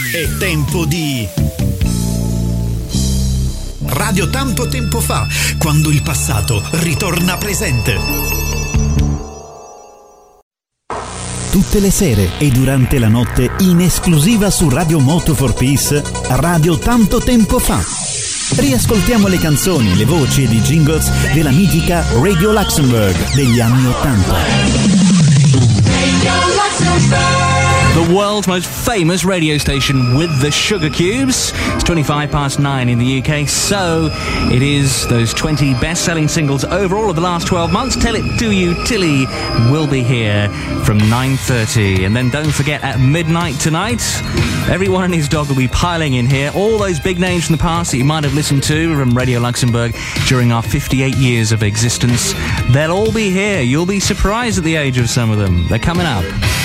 È tempo di Radio Tanto Tempo Fa, quando il passato ritorna presente. Tutte le sere e durante la notte, in esclusiva su Radio Moto for Peace, Radio Tanto Tempo Fa. Riascoltiamo le canzoni, le voci ed i jingles della mitica Radio Luxembourg degli anni '80. Radio Luxembourg. The world's most famous radio station with the Sugar Cubes. It's 9:25 in the UK, so it is those 20 best-selling singles overall of the last 12 months. Tell It To You, Tilly will be here from 9:30. And then don't forget, at midnight tonight, everyone and his dog will be piling in here. All those big names from the past that you might have listened to from Radio Luxembourg during our 58 years of existence, they'll all be here. You'll be surprised at the age of some of them. They're coming up.